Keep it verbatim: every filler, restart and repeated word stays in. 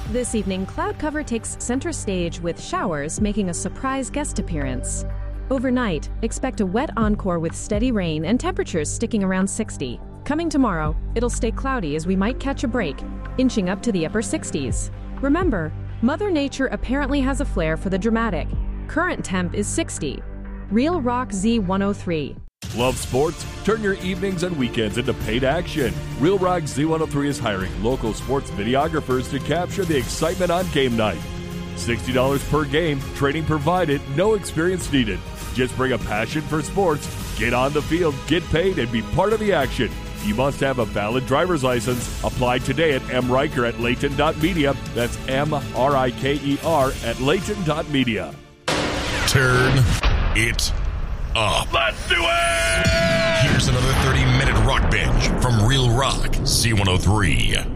This evening, cloud cover takes center stage with showers making a surprise guest appearance. Overnight, expect a wet encore with steady rain and temperatures sticking around sixty. Coming tomorrow, it'll stay cloudy as we might catch a break, inching up to the upper sixties. Remember, Mother Nature apparently has a flair for the dramatic. Current temp is sixty. Real Rock Z one oh three. Love sports? Turn your evenings and weekends into paid action. Real Rock Z one oh three is hiring local sports videographers to capture the excitement on game night. sixty dollars per game, training provided, no experience needed. Just bring a passion for sports, get on the field, get paid, and be part of the action. You must have a valid driver's license. Apply today at M. Riker at Layton dot media. That's M R I K E R at Layton dot media. Turn it up. Let's do it! Here's another thirty-minute rock binge from Real Rock Z one oh three.